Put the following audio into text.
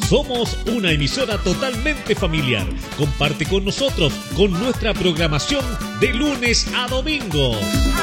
Somos una emisora totalmente familiar. Comparte con nosotros con nuestra programación de lunes a domingo.